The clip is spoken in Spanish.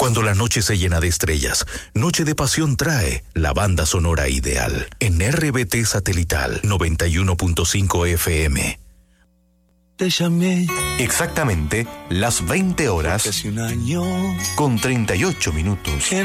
Cuando la noche se llena de estrellas, Noche de Pasión trae la banda sonora ideal en RBT Satelital 91.5 FM. Te llamé. Exactamente las 20 horas Hace un año. con 38 minutos.